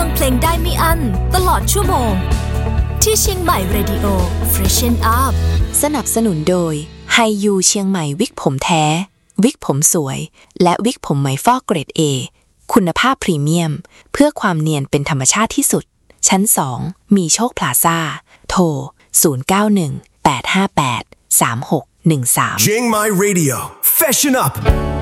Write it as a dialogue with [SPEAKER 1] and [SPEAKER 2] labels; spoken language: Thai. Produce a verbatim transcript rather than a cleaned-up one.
[SPEAKER 1] ฟังเพลงได้ไม่อั้นตลอดชั่วโมงที่เชียงใหม่ Radio Freshen Up
[SPEAKER 2] สนับสนุนโดยไฮยูเชียงใหม่วิกผมแท้วิกผมสวยและวิกผมไหมฟอกเกรด A คุณภาพพรีเมียมเพื่อความเนียนเป็นธรรมชาติที่สุดชั้นสองมีโชคพลาซ่าโทรศูนย์ เก้า หนึ่ง แปด ห้า แปด สาม หก หนึ่ง สาม
[SPEAKER 3] Chiang Mai Radio Fashion Up